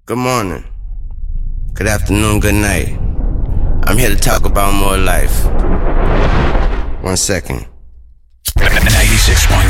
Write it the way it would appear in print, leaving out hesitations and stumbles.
Good morning. Good afternoon, good night. I'm here to talk about more life. 1 second. 96.9